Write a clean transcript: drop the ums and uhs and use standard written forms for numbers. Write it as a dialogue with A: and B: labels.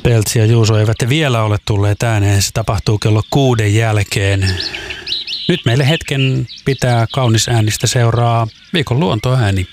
A: Peltsi ja Juuso eivät vielä ole tulleet ääneen. Se tapahtuu kello 6 jälkeen. Nyt meille hetken pitää kaunis äänistä seuraa viikon luontoääni.